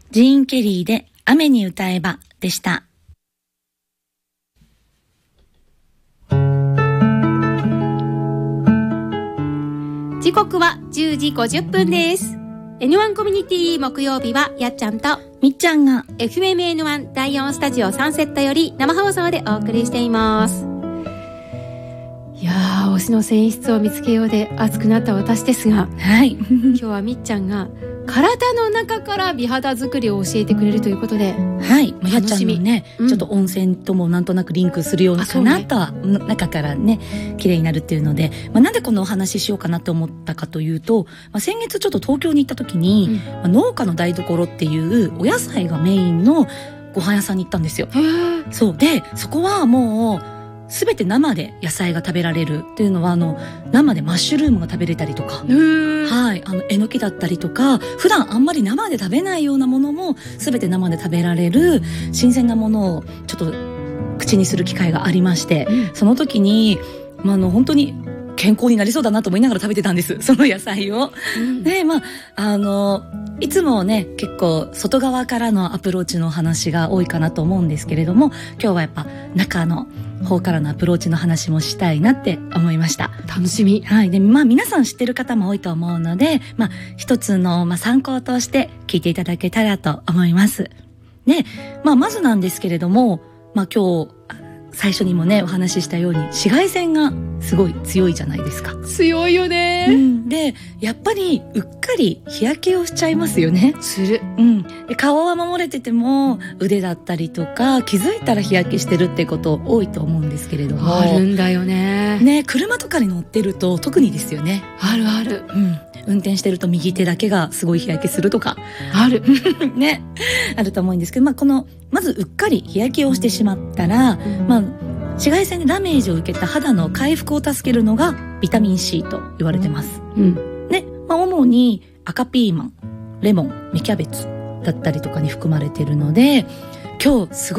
ジーン・ケリーで雨に歌えばでした。 時刻は10時50分です。N1 コミュニティ木曜日はやっちゃんとみっちゃんが FMN1 第4スタジオサンセットより生放送でお送りしています。いやー、推しの選出を見つけようで熱くなった私ですが、 はい、 今日はみっちゃんが体の中から美肌作りを教えてくれるということで、 はい、やっちゃんのね、ちょっと温泉ともなんとなくリンクするようなかなとは、中からね綺麗になるっていうので、なんでこのお話ししようかなと思ったかというと、先月ちょっと東京に行った時に、農家の台所っていうお野菜がメインのご飯屋さんに行ったんですよ。そうで、そこはもうすべて生で野菜が食べられるっていうのは、生でマッシュルームが食べれたりとか、はい、えのきだったりとか、普段あんまり生で食べないようなものもすべて生で食べられる新鮮なものをちょっと口にする機会がありまして、その時に、本当に健康になりそうだなと思いながら食べてたんです、その野菜を。で、いつもね、結構外側からのアプローチの話が多いかなと思うんですけれども、今日はやっぱ中の方からのアプローチの話もしたいなって思いました。 楽しみ。 はい。で、皆さん知ってる方も多いと思うので、一つの、参考として聞いていただけたらと思います。で、まずなんですけれども、今日、最初にもねお話ししたように紫外線がすごい強いじゃないですか。 強いよね。 で、やっぱりうっかり日焼けをしちゃいますよね。 する。 で、顔は守れてても腕だったりとか気づいたら日焼けしてるってこと多いと思うんですけれども。 あるんだよね。 ね、車とかに乗ってると特にですよね。 あるある。 運転してると右手だけがすごい日焼けするとかあるね、あると思うんですけど、まずうっかり日焼けをしてしまったら、紫外線でダメージを受けた肌の回復を助けるのがビタミン C と言われてます。で、主に赤ピーマン、レモン、芽キャベツだったりとかに含まれているので、今日すごい